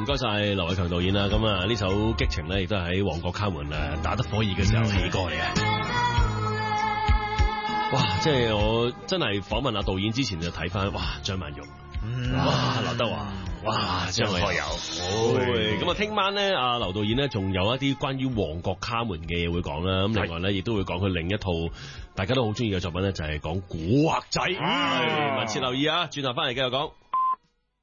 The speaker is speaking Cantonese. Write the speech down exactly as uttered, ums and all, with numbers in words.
該晒劉偉強導演啦。咁啊呢首激情咧，亦都係喺旺角卡門誒打得火熱嘅時候起歌嚟嘅。哇！即係我真係訪問阿導演之前就睇翻，哇張曼玉，哇劉德華，哇張學友。咁啊聽晚咧，阿劉導演咧仲有一啲關於旺角卡門嘅嘢會講啦。咁另外咧亦都會講佢另一套大家都好中意嘅作品咧，就係講古惑仔。密切留意啊！轉頭翻嚟繼續講。